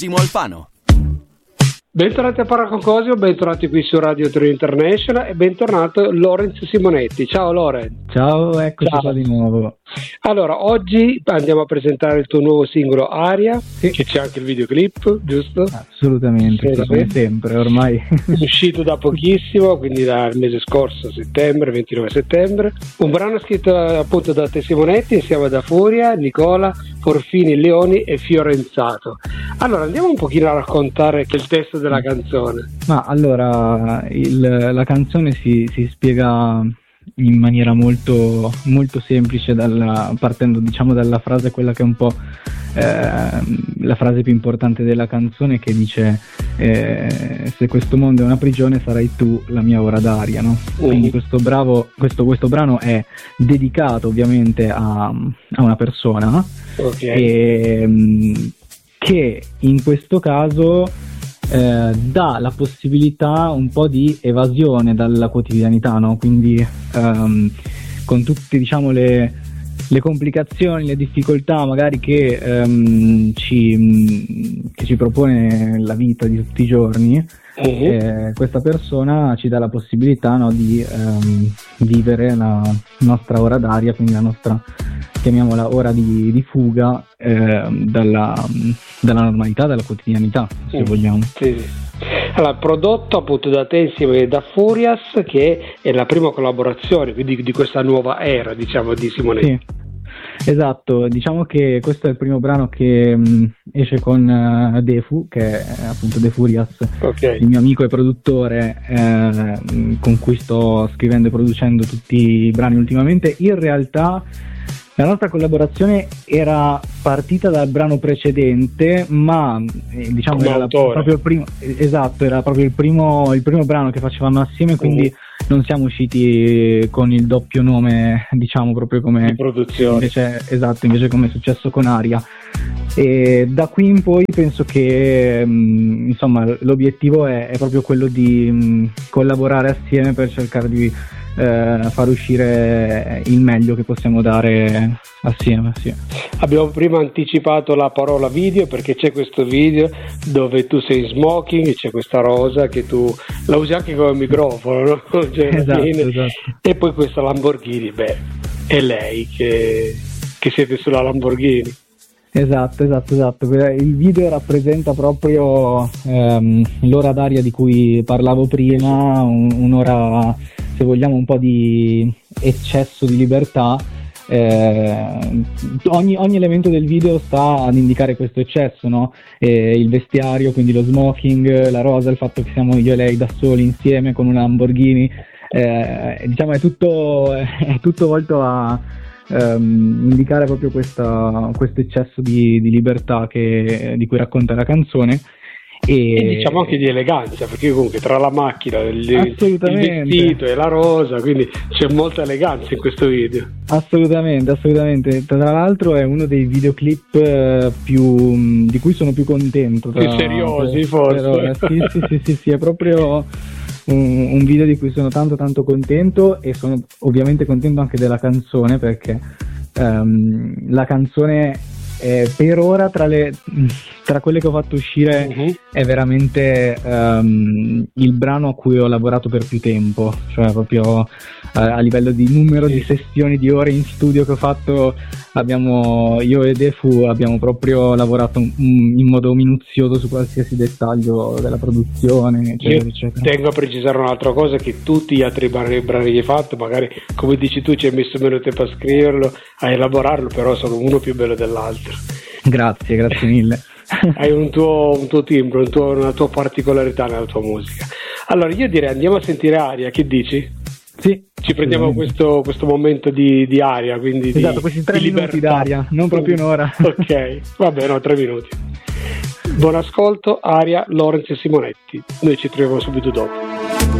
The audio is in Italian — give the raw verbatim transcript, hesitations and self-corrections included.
Timo Alfano. Bentornati a Paraconcosio, bentornati qui su Radio Trio International e bentornato Lorenzo Simonetti. Ciao Lorenzo. Ciao, eccoci Ciao. qua di nuovo. Allora, oggi andiamo a presentare il tuo nuovo singolo Aria, Sì. che c'è anche il videoclip, giusto? Assolutamente, Assolutamente. come sempre ormai. Uscito da pochissimo, quindi dal mese scorso, settembre, ventinove settembre. Un brano scritto appunto da te Simonetti insieme da Furia, Nicola, Porfini, Leoni e Fiorenzato. Allora, andiamo un pochino a raccontare che il testo della canzone. Ma allora, il, la canzone si, si spiega in maniera molto, molto semplice, dalla, partendo diciamo dalla frase, quella che è un po' eh, la frase più importante della canzone, che dice eh, se questo mondo è una prigione sarai tu la mia ora d'aria, no? Uh. Quindi questo, bravo, questo, questo brano è dedicato ovviamente a, a una persona, Ok. e, mh, che in questo caso eh, dà la possibilità un po' di evasione dalla quotidianità, no? Quindi ehm, con tutte, diciamo, le, le complicazioni, le difficoltà magari che, ehm, ci, mh, che ci propone la vita di tutti i giorni, Uh-huh. eh, questa persona ci dà la possibilità, no, di ehm, vivere la nostra ora d'aria, quindi la nostra, chiamiamola, ora di, di fuga eh, dalla, dalla normalità, dalla quotidianità, se Mm. vogliamo. Sì, sì. Allora, prodotto appunto da te insieme da Furias, che è la prima collaborazione quindi di questa nuova era, diciamo, di Simonetti. Sì, esatto, diciamo che questo è il primo brano che mh, esce con uh, Defu, che è appunto De Furias, Ok. il mio amico e produttore, eh, con cui sto scrivendo e producendo tutti i brani ultimamente. In realtà la nostra collaborazione era partita dal brano precedente, ma eh, diciamo Come era la- autore. proprio il primo, eh, esatto, era proprio il primo, il primo brano che facevamo assieme, quindi Mhm. non siamo usciti con il doppio nome, diciamo, proprio come Di produzione. invece, esatto, invece come è successo con Aria. E da qui in poi penso che mh, insomma l'obiettivo è, è proprio quello di mh, collaborare assieme per cercare di eh, far uscire il meglio che possiamo dare assieme, sì. Abbiamo prima anticipato la parola video, perché c'è questo video dove tu sei in smoking, c'è questa rosa che tu la usi anche come microfono, no? Cioè, alla Esatto, fine. esatto. E poi questa Lamborghini, beh, è lei che, che siete sulla Lamborghini. Esatto, esatto, esatto. Il video rappresenta proprio ehm, l'ora d'aria di cui parlavo prima, un- un'ora, se vogliamo, un po' di eccesso di libertà. Eh, ogni, ogni elemento del video sta ad indicare questo eccesso, no? Eh, il vestiario, quindi lo smoking, la rosa, il fatto che siamo io e lei da soli insieme con una Lamborghini, eh, diciamo è tutto, è tutto volto a ehm, indicare proprio questa, questo eccesso di, di libertà che, di cui racconta la canzone. E, E diciamo anche di eleganza, perché comunque tra la macchina, il, il Assolutamente. vestito e la rosa, quindi c'è molta eleganza in questo video. Assolutamente, assolutamente. Tra l'altro è uno dei videoclip eh, più di cui sono più contento. Tra, Più seriosi, per- forse. per ora. Sì, sì, sì, sì, sì, è proprio un, un video di cui sono tanto tanto contento, e sono ovviamente contento anche della canzone, perché ehm, la canzone è, per ora, tra le tra quelle che ho fatto uscire, Mhm. è veramente ehm, il brano a cui ho lavorato per più tempo, cioè proprio eh, a livello di numero Sì. di sessioni, di ore in studio che ho fatto. Abbiamo, io e Defu abbiamo proprio lavorato mm, in modo minuzioso su qualsiasi dettaglio della produzione, eccetera, Io eccetera. tengo a precisare un'altra cosa, che tutti gli altri brani, brani che hai fatto, magari come dici tu ci hai messo meno tempo a scriverlo, a elaborarlo, però sono uno più bello dell'altro. Grazie, grazie mille. Hai un tuo, un tuo timbro, un tuo- una tua particolarità nella tua musica. Allora io direi andiamo a sentire Aria, che dici? Sì, Ci prendiamo assolutamente. questo, questo momento di, di aria, quindi di, Esatto, questi tre di minuti libertà. d'aria, non proprio un'ora. Ok, va bene, no, tre minuti. Buon ascolto, Aria, Lorenzo e Simonetti. Noi ci troviamo subito dopo.